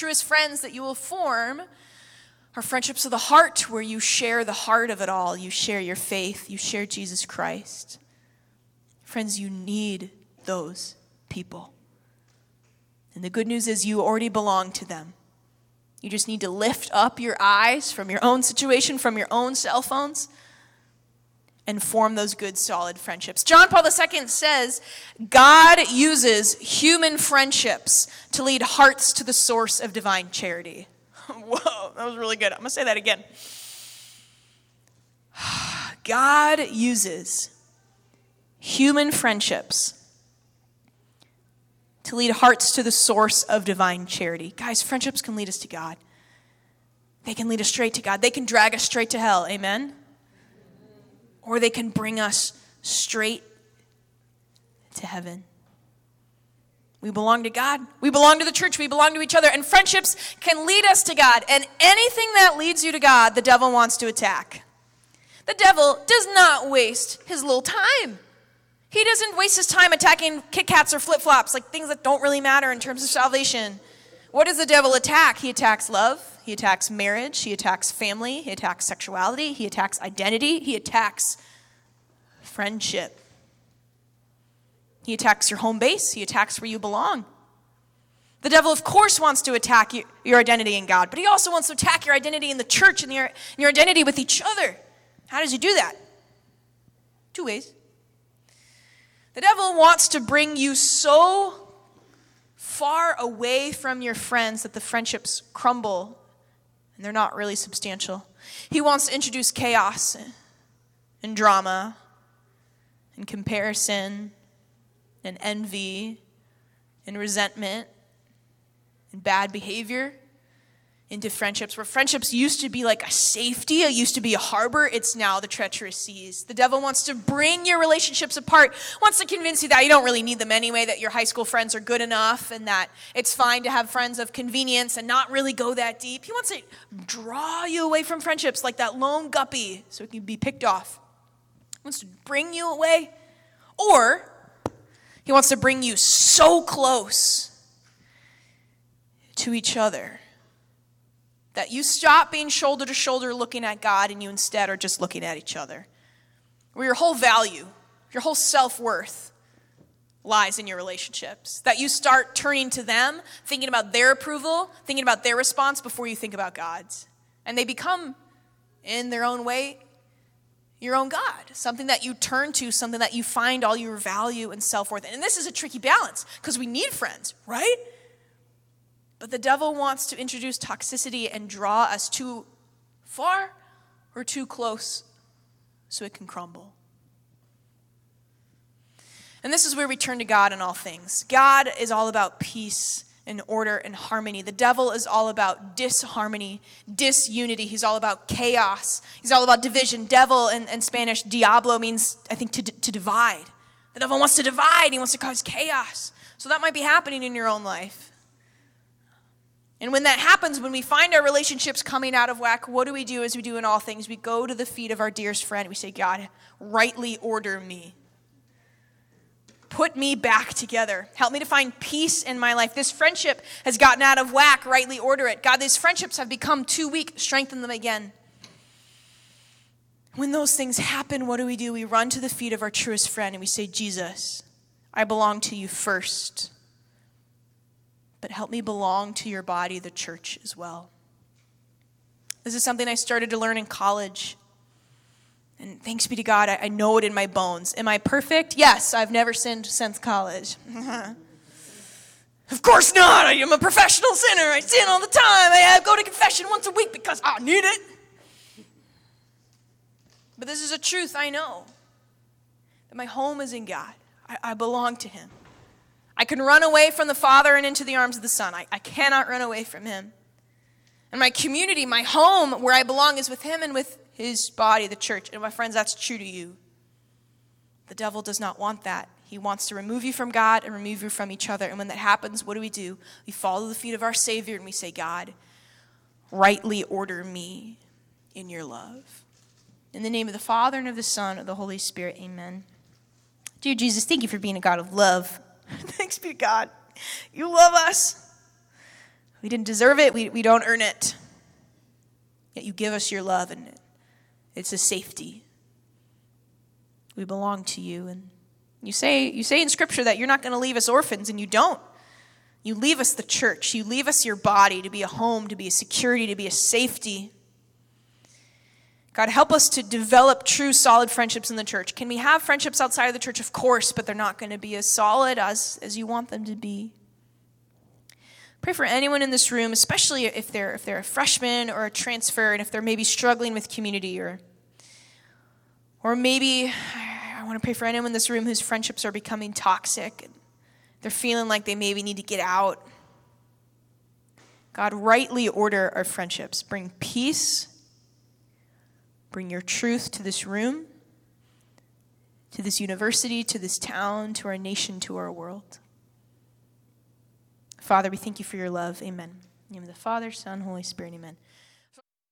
truest friends that you will form are friendships of the heart, where you share the heart of it all. You share your faith. You share Jesus Christ. Friends, you need those people. And the good news is you already belong to them. You just need to lift up your eyes from your own situation, from your own cell phones, and form those good, solid friendships. John Paul II says, God uses human friendships to lead hearts to the source of divine charity. Whoa, that was really good. I'm going to say that again. God uses human friendships to lead hearts to the source of divine charity. Guys, friendships can lead us to God. They can lead us straight to God. They can drag us straight to hell. Amen? Or they can bring us straight to heaven. We belong to God. We belong to the church. We belong to each other. And friendships can lead us to God. And anything that leads you to God, the devil wants to attack. The devil does not waste his little time. He doesn't waste his time attacking Kit Kats or flip-flops, like things that don't really matter in terms of salvation. What does the devil attack? He attacks love. He attacks marriage. He attacks family. He attacks sexuality. He attacks identity. He attacks friendship. He attacks your home base. He attacks where you belong. The devil, of course, wants to attack your identity in God, but he also wants to attack your identity in the church and your identity with each other. How does he do that? 2 ways. The devil wants to bring you so far away from your friends that the friendships crumble and they're not really substantial. He wants to introduce chaos and drama and comparison and envy and resentment and bad behavior into friendships, where friendships used to be like a safety, it used to be a harbor, it's now the treacherous seas. The devil wants to bring your relationships apart, wants to convince you that you don't really need them anyway, that your high school friends are good enough, and that it's fine to have friends of convenience and not really go that deep. He wants to draw you away from friendships like that lone guppy so it can be picked off. He wants to bring you away, or he wants to bring you so close to each other that you stop being shoulder to shoulder looking at God and you instead are just looking at each other. Where your whole value, your whole self-worth lies in your relationships. That you start turning to them, thinking about their approval, thinking about their response before you think about God's. And they become, in their own way, your own God. Something that you turn to, something that you find all your value and self-worth in. And this is a tricky balance because we need friends, right? But the devil wants to introduce toxicity and draw us too far or too close so it can crumble. And this is where we turn to God in all things. God is all about peace and order and harmony. The devil is all about disharmony, disunity. He's all about chaos. He's all about division. Devil in Spanish, diablo, means, I think, to divide. The devil wants to divide. He wants to cause chaos. So that might be happening in your own life. And when that happens, when we find our relationships coming out of whack, what do we do as we do in all things? We go to the feet of our dearest friend. We say, God, rightly order me. Put me back together. Help me to find peace in my life. This friendship has gotten out of whack. Rightly order it. God, these friendships have become too weak. Strengthen them again. When those things happen, what do? We run to the feet of our truest friend and we say, Jesus, I belong to you first. But help me belong to your body, the church, as well. This is something I started to learn in college. And thanks be to God, I know it in my bones. Am I perfect? Yes, I've never sinned since college. Of course not. I am a professional sinner. I sin all the time. I go to confession once a week because I need it. But this is a truth I know. That my home is in God. I belong to him. I can run away from the Father and into the arms of the Son. I cannot run away from him. And my community, my home, where I belong is with him and with his body, the church. And my friends, that's true to you. The devil does not want that. He wants to remove you from God and remove you from each other. And when that happens, what do? We fall to the feet of our Savior and we say, God, rightly order me in your love. In the name of the Father and of the Son and of the Holy Spirit, amen. Dear Jesus, thank you for being a God of love. Thanks be to God. You love us. We didn't deserve it. We don't earn it. Yet you give us your love, and it's a safety. We belong to you. And you say in Scripture that you're not going to leave us orphans, and you don't. You leave us the church. You leave us your body to be a home, to be a security, to be a safety. God, help us to develop true, solid friendships in the church. Can we have friendships outside of the church? Of course, but they're not going to be as solid as you want them to be. Pray for anyone in this room, especially if they're a freshman or a transfer, and if they're maybe struggling with community, or maybe I want to pray for anyone in this room whose friendships are becoming toxic. And they're feeling like they maybe need to get out. God, rightly order our friendships. Bring peace. Bring your truth to this room, to this university, to this town, to our nation, to our world. Father, we thank you for your love. Amen. In the name of the Father, Son, Holy Spirit, amen.